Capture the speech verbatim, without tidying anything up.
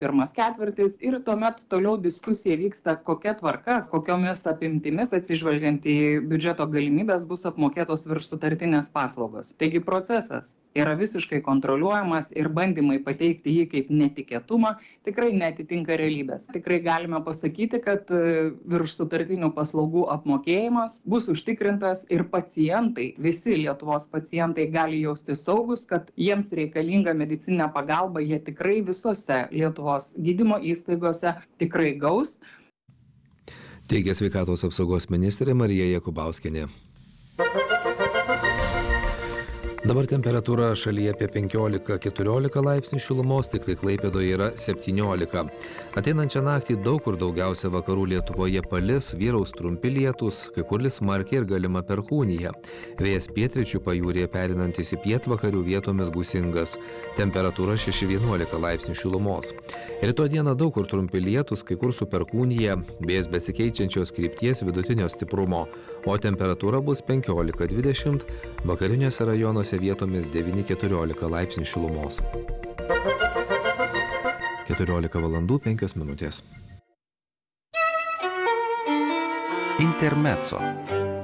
pirmas ketvirtis ir tuomet toliau diskusija vyksta, kokia tvarka, kokiomis apimtimis atsižvelgiant į biudžeto galimybės bus apmokėtos viršsutartinės paslaugos. Taigi procesas yra visiškai kontroliuojamas ir bandymai pateikti jį kaip netikėtumą tikrai netitinka realybės. Tikrai galime pasakyti, kad viršsutartinių paslaugų apmokėjimas bus užtikrintas ir pacientai, visi Lietuvos pacientai gali jausti saugus, kad jiems reikalinga medicininė pagalba, jie tikrai visose Lietuvos gydymo įstaigose tikrai gaus. Teigia sveikatos apsaugos ministrė Marija Jakubauskienė. Dabar temperatūra šalyje apie penkiolika keturiolika laipsnių šilumos, tik tai Klaipėdoje yra septyniolika. Ateinančią naktį daug kur daugiausia vakarų Lietuvoje palis, vyraus trumpi lietūs, kai kur lis smarkiai ir galima perkūnija. Vėjas pietryčių pajūryje perinantis į pietvakarių vietomis gūsingas. Temperatūra šeši vienuolika laipsnių šilumos. Rytoj dieną daug kur trumpi lietūs, kai kur su perkūnija, vėjas besikeičiančios krypties vidutinio stiprumo, o temperatūra bus penkiolika dvidešimt, vakariniuose rajonuose vietomis devyni keturiolika laipsnių šilumos. keturiolika valandų penkios minutės. Intermezzo.